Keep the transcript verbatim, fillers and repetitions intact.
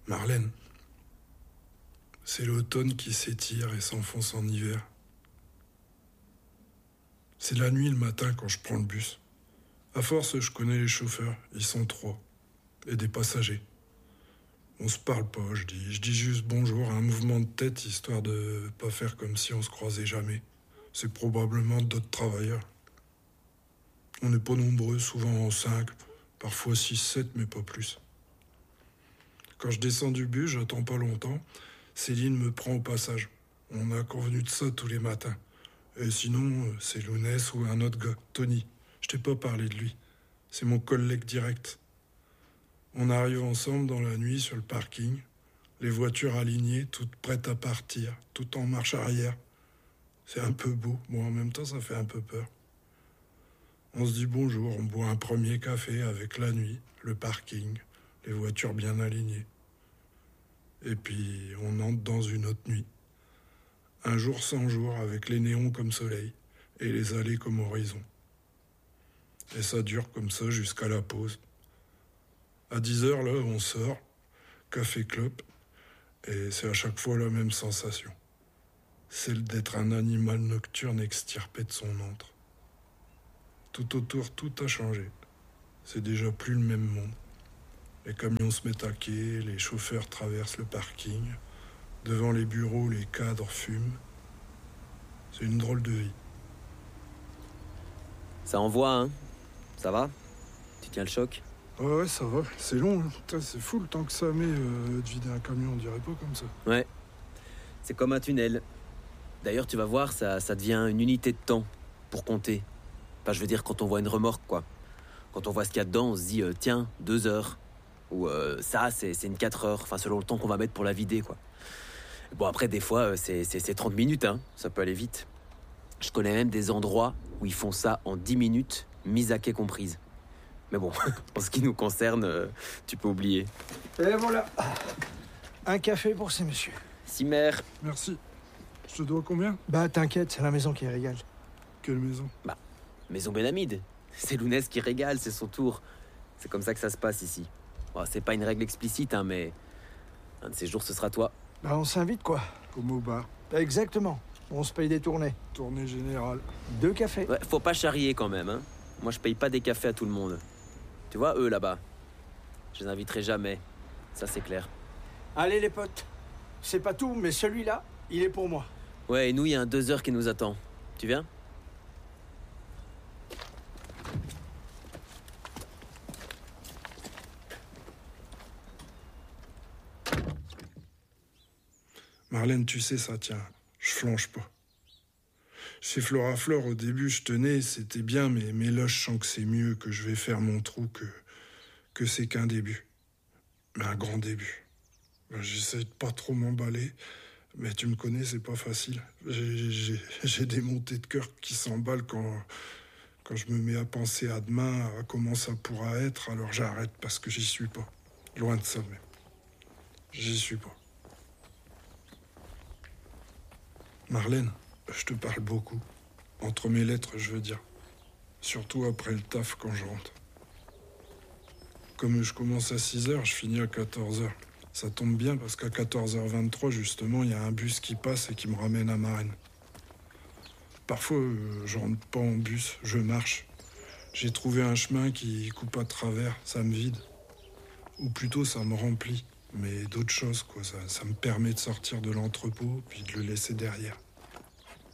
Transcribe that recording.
Marlène, c'est l'automne qui s'étire et s'enfonce en hiver. C'est la nuit le matin quand je prends le bus. À force, je connais les chauffeurs, ils sont trois, et des passagers. On se parle pas, je dis, je dis juste bonjour, un mouvement de tête, histoire de pas faire comme si on se croisait jamais. C'est probablement d'autres travailleurs. On n'est pas nombreux, souvent en cinq, parfois six, sept, mais pas plus. Quand je descends du bus, j'attends pas longtemps, Céline me prend au passage. On a convenu de ça tous les matins. Et sinon, c'est Lounès ou un autre gars, Tony. Je t'ai pas parlé de lui. C'est mon collègue direct. On arrive ensemble dans la nuit sur le parking, les voitures alignées, toutes prêtes à partir, tout en marche arrière. C'est un peu beau, bon en même temps ça fait un peu peur. On se dit bonjour, on boit un premier café avec la nuit, le parking, les voitures bien alignées. Et puis on entre dans une autre nuit. Un jour sans jour avec les néons comme soleil et les allées comme horizon. Et ça dure comme ça jusqu'à la pause. À dix heures, là, on sort, café clope, et c'est à chaque fois la même sensation. Celle d'être un animal nocturne extirpé de son antre. Tout autour, tout a changé. C'est déjà plus le même monde. Les camions se mettent à quai, les chauffeurs traversent le parking. Devant les bureaux, les cadres fument. C'est une drôle de vie. Ça envoie, hein? Ça va? Tu tiens le choc? Ouais, ouais, ça va. C'est long, hein. Putain, c'est fou le temps que ça met euh, de vider un camion, on dirait pas comme ça. Ouais. C'est comme un tunnel. D'ailleurs, tu vas voir, ça, ça devient une unité de temps pour compter. Enfin, je veux dire, quand on voit une remorque, quoi. Quand on voit ce qu'il y a dedans, on se dit, euh, tiens, deux heures. Ou euh, ça, c'est, c'est une quatre heures. Enfin, selon le temps qu'on va mettre pour la vider, quoi. Bon, après, des fois, euh, c'est, c'est, c'est trente minutes, hein. Ça peut aller vite. Je connais même des endroits où ils font ça en dix minutes, mise à quai comprise. Mais bon, en ce qui nous concerne, euh, tu peux oublier. Et voilà. Un café pour ces messieurs. Simer. Merci. Je te dois combien? Bah t'inquiète, c'est la maison qui régale. Quelle maison? Bah, Maison Benhamid. C'est Lounès qui régale, c'est son tour. C'est comme ça que ça se passe ici. Bon, c'est pas une règle explicite, hein, mais un de ces jours, ce sera toi. Bah on s'invite quoi. Comme au bar. Exactement. On se paye des tournées. Tournée générale. Deux cafés. Ouais, faut pas charrier quand même, hein. Moi, je paye pas des cafés à tout le monde. Tu vois, eux, là-bas, je les inviterai jamais. Ça, c'est clair. Allez les potes. C'est pas tout, mais celui-là, il est pour moi. Ouais, et nous, il y a un deux heures qui nous attend. Tu viens? Marlène, tu sais ça, tiens, je flanche pas. Chez Flora Flore, au début, je tenais, c'était bien, mais, mais là, je sens que c'est mieux, que je vais faire mon trou, que, que c'est qu'un début. Mais un grand début. Ben, j'essaie de pas trop m'emballer, mais tu me connais, c'est pas facile. J'ai, j'ai, j'ai des montées de cœur qui s'emballent quand, quand je me mets à penser à demain, à comment ça pourra être, alors j'arrête parce que j'y suis pas. Loin de ça, même. J'y suis pas. Marlène, je te parle beaucoup. Entre mes lettres, je veux dire. Surtout après le taf quand je rentre. Comme je commence à six heures, je finis à quatorze heures. Ça tombe bien parce qu'à quatorze heures vingt-trois, justement, il y a un bus qui passe et qui me ramène à Marennes. Parfois, euh, je rentre pas en bus, je marche. J'ai trouvé un chemin qui coupe à travers, ça me vide. Ou plutôt, ça me remplit. Mais d'autres choses, quoi. Ça, ça me permet de sortir de l'entrepôt, puis de le laisser derrière.